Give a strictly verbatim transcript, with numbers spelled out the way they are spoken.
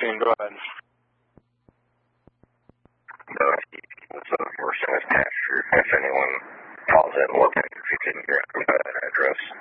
fourteen, go ahead. No, so we're sending pasture. If anyone calls in looking, if you can get that address.